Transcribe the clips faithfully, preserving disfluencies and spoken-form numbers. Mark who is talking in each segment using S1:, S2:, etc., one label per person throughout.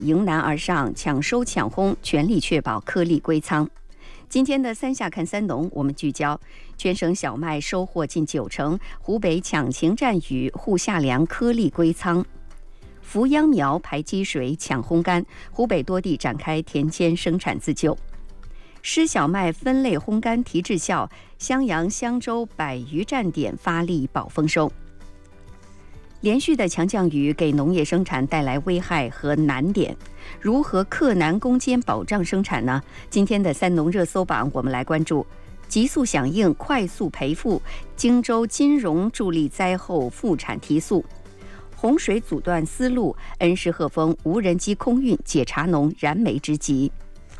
S1: 迎难而上，抢收抢烘，全力确保颗粒归仓。今天的三下看三农，我们聚焦全省小麦收获近九成，湖北抢晴战雨护夏粮颗粒归仓。扶秧苗排积水抢烘干，湖北多地展开田间生产自救。湿小麦分类烘干提质效，襄阳、襄州百余站点发力保丰收。连续的强降雨给农业生产带来危害和难点，如何克难攻坚保障生产呢？今天的三农热搜榜，我们来关注急速响应、快速赔付，荆州金融助力灾后复产提速；洪水阻断丝路，恩施鹤峰无人机空运解茶农燃眉之急。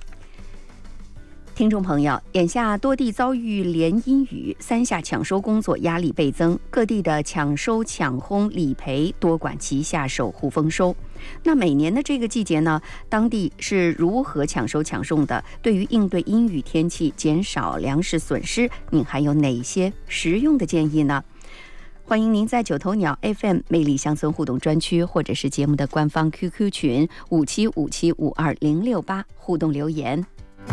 S1: 听众朋友，眼下多地遭遇连阴雨，三下抢收工作压力倍增，各地的抢收、抢烘、理赔多管齐下，守护丰收。那每年的这个季节呢，当地是如何抢收抢送的？对于应对阴雨天气、减少粮食损失，您还有哪些实用的建议呢？欢迎您在九头鸟 F M 魅力乡村互动专区，或者是节目的官方 Q Q 群五七五七五二零六八互动留言。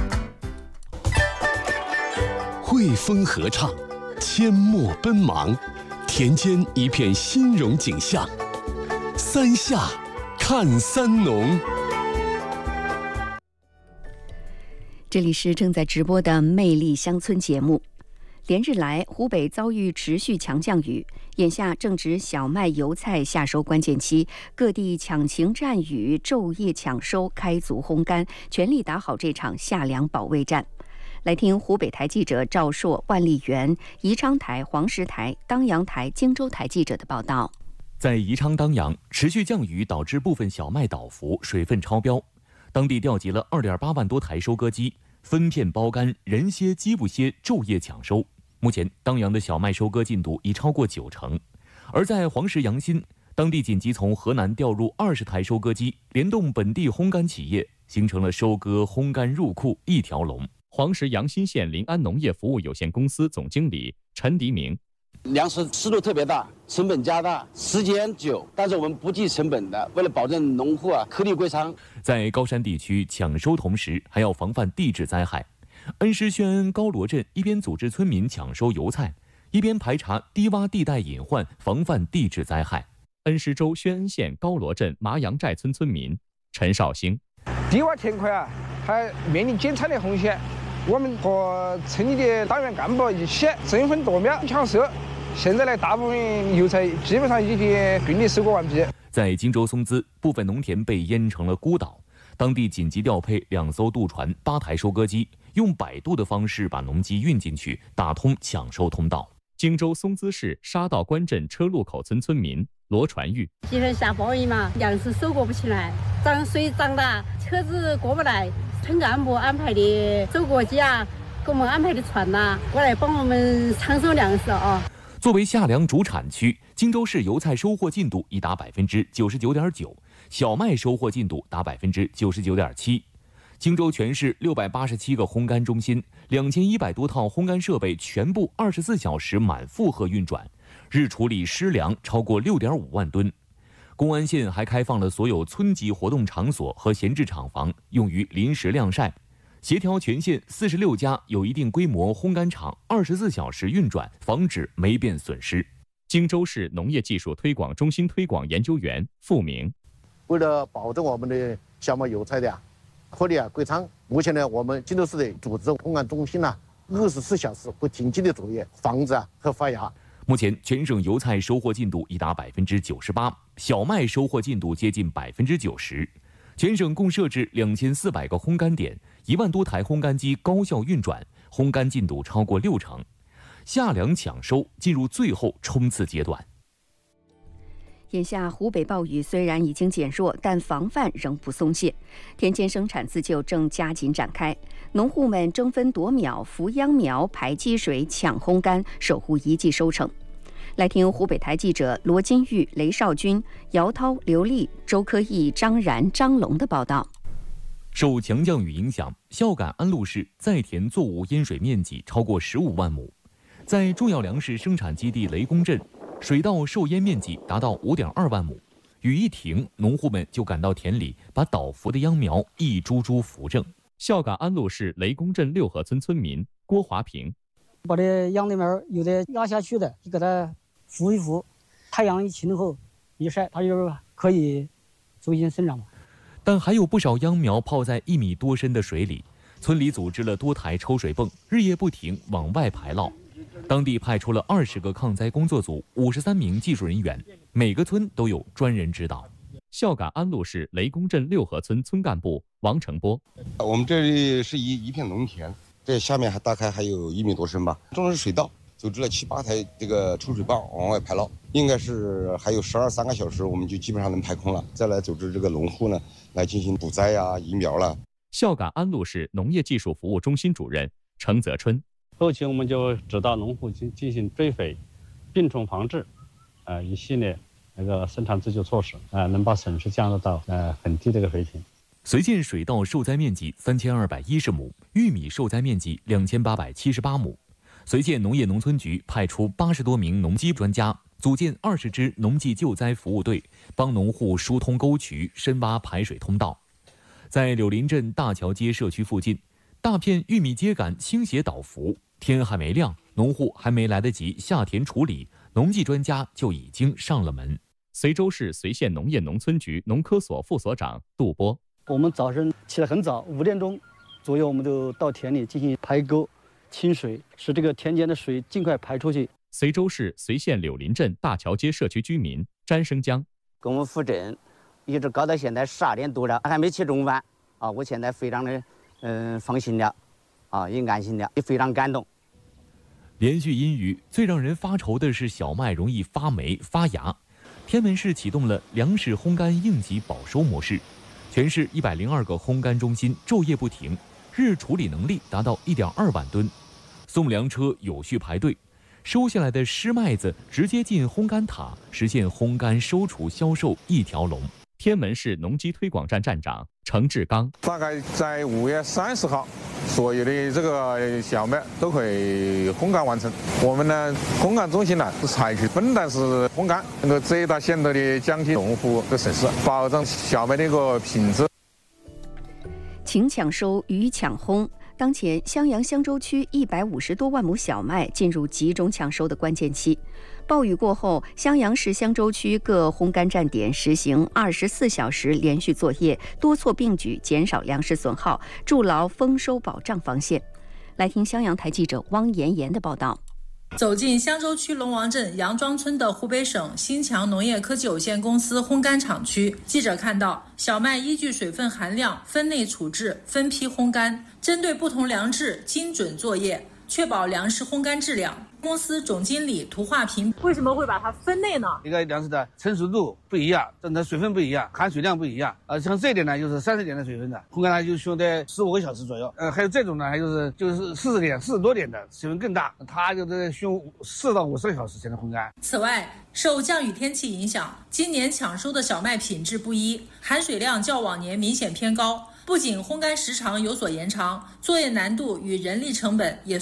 S2: 汇丰合唱，阡陌奔忙，田间一片欣荣景象。三下看三农。
S1: 这里是正在直播的魅力乡村节目。连日来，湖北遭遇持续强降雨，眼下正值小麦、油菜夏收关键期，各地抢晴战雨，昼夜抢收，开足烘干，全力打好这场夏粮保卫战。来听湖北台记者赵硕、万丽媛、宜昌台、黄石台、当阳台、荆州台记者的报道。
S3: 在宜昌当阳，持续降雨导致部分小麦倒伏，水分超标，当地调集了 二点八万多台收割机，分片包干，人歇机不歇，昼夜抢收。目前当阳的小麦收割进度已超过九成。而在黄石阳新，当地紧急从河南调入二十台收割机，联动本地烘干企业，形成了收割、烘干、入库一条龙。黄石阳新县临安农业服务有限公司总经理陈迪明：
S4: 粮食湿度特别大，成本加大，时间久，但是我们不计成本的，为了保证农户啊颗粒归仓。
S3: 在高山地区抢收同时，还要防范地质灾害。恩施宣恩高罗镇一边组织村民抢收油菜，一边排查低洼地带隐患，防范地质灾害。恩施州宣恩县高罗镇麻阳寨村村民陈绍兴：
S5: 低洼田块啊，还面临减产的风险。我们和村里的党员干部一起争分夺秒抢收，现在呢，大部分油菜基本上已经顺利收割完毕。
S3: 在荆州松滋，部分农田被淹成了孤岛，当地紧急调配两艘渡船、八台收割机，用摆渡的方式把农机运进去，打通抢收通道。荆州松滋市沙道关镇车路口村村民罗传玉：
S6: 几天下暴雨嘛，粮食收割不起来，涨水涨大，车子过不来。村干部安排的收割机啊，给我们安排的船呐、啊，过来帮我们抢收粮食啊。
S3: 作为夏粮主产区，荆州市油菜收获进度已达百分之九十九点九，小麦收获进度达百分之九十九点七。荆州全市六百八十七个烘干中心，两千一百多套烘干设备全部二十四小时满负荷运转，日处理湿粮超过六点五万吨。公安县还开放了所有村级活动场所和闲置厂房，用于临时晾晒，协调全县四十六家有一定规模烘干厂二十四小时运转，防止霉变损失。荆州市农业技术推广中心推广研究员付明：
S7: 为了保证我们的小麦、油菜的啊颗粒啊归仓，目前呢，我们荆州市的组织烘干中心呢、啊，二十四小时不停机的作业，防治啊和发芽。
S3: 目前，全省油菜收获进度已达百分之九十八，小麦收获进度接近百分之九十。全省共设置两千四百个烘干点，一万多台烘干机高效运转，烘干进度超过六成。夏粮抢收进入最后冲刺阶段。
S1: 眼下湖北暴雨虽然已经减弱，但防范仍不松懈，田间生产自救正加紧展开。农户们争分夺秒扶秧苗、排积水、抢烘干，守护一季收成。来听湖北台记者罗金玉、雷少军、姚涛、刘丽、周科义、张然、张龙的报道。
S3: 受强降雨影响，孝感安陆市在田作物淹水面积超过十五万亩，在重要粮食生产基地雷公镇，水稻受淹面积达到五点二万亩， 雨一停，农户们就赶到田里，把倒伏的秧苗一株株扶正。孝感安陆市雷公镇六河村村民郭华平，
S8: 把这秧的苗有的压下去的，就给它扶一扶，太阳一晴后一晒，它就可以重新生长。
S3: 但还有不少秧苗泡在一米多深的水里，村里组织了多台抽水泵，日夜不停往外排涝。当地派出了二十个抗灾工作组，五十三名技术人员，每个村都有专人指导。孝感安陆市雷公镇六河村村干部王成波，
S9: 我们这里是一一片农田，这下面还大概还有一米多深吧，种的是水稻，组织了七八台这个抽水泵往外排涝，应该是还有十二三个小时，我们就基本上能排空了。再来组织这个农户呢，来进行补栽呀、移苗了。
S3: 孝感安陆市农业技术服务中心主任程泽春，
S10: 后期我们就指导农户进进行追肥、病虫防治，呃一系列那个生产自救措施，呃能把损失降到呃很低的一个水平。
S3: 绥靖水稻受灾面积三千二百一十亩，玉米受灾面积两千八百七十八亩。绥县农业农村局派出八十多名农机专家，组建二十支农技救灾服务队，帮农户疏通沟渠、深挖排水通道。在柳林镇大桥街社区附近，大片玉米秸秆倾斜倒伏，天还没亮，农户还没来得及下田处理，农技专家就已经上了门。随州市绥县农业农村局农科所副所长杜波，
S8: 我们早晨起得很早，五点钟左右，我们就到田里进行排沟、清水，使这个田间的水尽快排出去。
S3: 随州市绥县柳林镇大桥街社区居民詹生江，
S11: 跟我们扶正一直搞到现在十二点多了，还没吃中饭啊！我现在非常的嗯、呃、放心了啊，也安心了，也非常感动。
S3: 连续阴雨，最让人发愁的是小麦容易发霉发芽。天门市启动了粮食烘干应急保收模式，全市一百零二个烘干中心昼夜不停，日处理能力达到一点二万吨。送粮车有序排队，收下来的湿麦子直接进烘干塔，实现烘干、收储、销售一条龙。天门市农机推广站站长程志刚，
S12: 大概在五月三十号，所有的这个小麦都可以烘干完成。我们呢，烘干中心呢是采取分段式烘干，能够最大限度的降低农户的损失，保证小麦的一个品质。
S1: 晴抢收，雨抢烘。当前，襄阳襄州区一百五十多万亩小麦进入集中抢收的关键期。暴雨过后，襄阳市襄州区各烘干站点实行二十四小时连续作业，多措并举，减少粮食损耗，筑牢丰收保障防线。来听襄阳台记者汪妍妍的报道。
S13: 走进襄州区龙王镇杨庄村的湖北省新强农业科技有限公司烘干厂区，记者看到小麦依据水分含量分类处置、分批烘干，针对不同粮质精准作业，确保粮食烘干质量。公司总经理涂化平，
S14: 为什么会把它分类呢？
S15: 一个粮食的成熟度不一样，真的水分不一样，含水量不一样。呃，像这一点呢，就是三十点的水分的，烘干它就需要在十五个小时左右。呃，还有这种呢，还就是就是四十点、四十多点的水分更大，它就是需要四到五十个小时才能烘干。
S13: 此外，受降雨天气影响，今年抢收的小麦品质不一，含水量较往年明显偏高。不仅烘干时长有所延长，作业难度与人力成本也